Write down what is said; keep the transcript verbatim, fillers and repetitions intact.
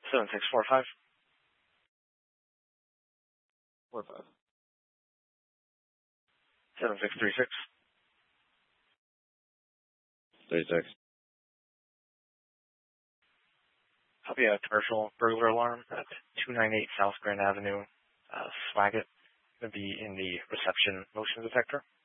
seven six four five. Four five. seven six three six. thirty-six. Copy a commercial burglar alarm at two ninety-eight South Grand Avenue, uh, Swagat. Going to be in the reception motion detector.